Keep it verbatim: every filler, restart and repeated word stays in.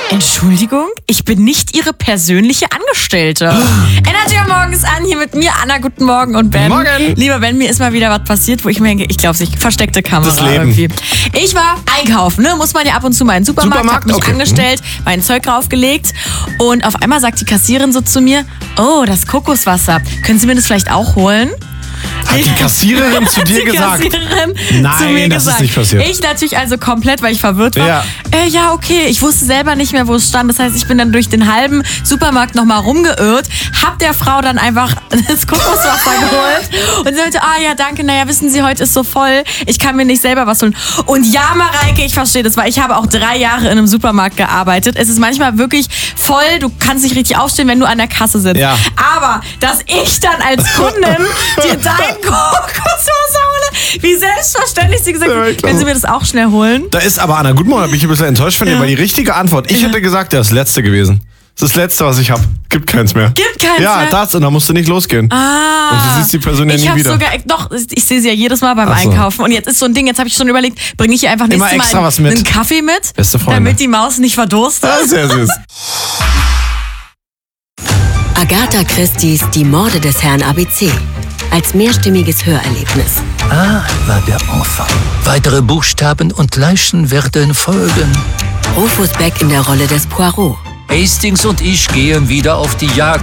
Entschuldigung, ich bin nicht Ihre persönliche Angestellte. Energy am Morgen ist an, hier mit mir, Anna, guten Morgen und Ben. Morgen. Lieber Ben, mir ist mal wieder was passiert, wo ich mir denke, ich glaube nicht, versteckte Kamera Das Leben. irgendwie. Ich war einkaufen, ne? Muss man ja ab und zu mal in den Supermarkt, Supermarkt? hab mich Okay. angestellt, mein Zeug draufgelegt und auf einmal sagt die Kassiererin so zu mir, oh, das Kokoswasser, können Sie mir das vielleicht auch holen? Hat die Kassiererin zu dir die gesagt? Kassiererin Nein, zu mir das ist gesagt. nicht passiert. Ich natürlich also komplett, weil ich verwirrt war. Ja. Äh, ja, okay. Ich wusste selber nicht mehr, wo es stand. Das heißt, ich bin dann durch den halben Supermarkt nochmal rumgeirrt, hab der Frau dann einfach das Kokoswasser geholt und sie meinte, ah ja, danke, naja, wissen Sie, heute ist so voll, ich kann mir nicht selber was holen. Und ja, Mareike, ich verstehe das, weil ich habe auch drei Jahre in einem Supermarkt gearbeitet. Es ist manchmal wirklich voll, du kannst nicht richtig aufstehen, wenn du an der Kasse sitzt. Ja. Aber, dass ich dann als Kundin dir dein Kokoswasser hole, wie selbstverständlich sie gesagt Ja, hat, klar. können Sie mir das auch schnell holen? Da ist aber, Anna, guten Morgen, da bin ich ein bisschen enttäuscht von dir, Ja. weil die richtige Antwort, ich Ja. hätte gesagt, das ist das Letzte gewesen. Das ist das Letzte, was ich habe. Gibt keins mehr. Gibt keins ja, mehr? das, und da musst du nicht losgehen. Ah. Und du siehst die Person ja ich nie hab wieder. sogar, doch, ich sehe sie ja jedes Mal beim Ach so. Einkaufen. Und jetzt ist so ein Ding, jetzt habe ich schon überlegt, bringe ich ihr einfach Immer nächstes extra Mal was einen, mit. einen Kaffee mit, Beste Freunde. damit die Maus nicht verdurstet. Ah, sehr süß. Agatha Christie's Die Morde des Herrn A B C. Als mehrstimmiges Hörerlebnis. Ah, war der Enfant. Weitere Buchstaben und Leichen werden folgen. Rufus Beck in der Rolle des Poirot. Hastings und ich gehen wieder auf die Jagd.